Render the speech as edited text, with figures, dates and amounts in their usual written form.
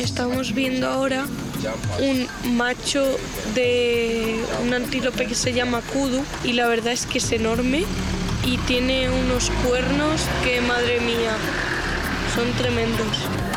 Estamos viendo ahora un macho de un antílope que se llama kudu y la verdad es que es enorme y tiene unos cuernos que, madre mía, son tremendos.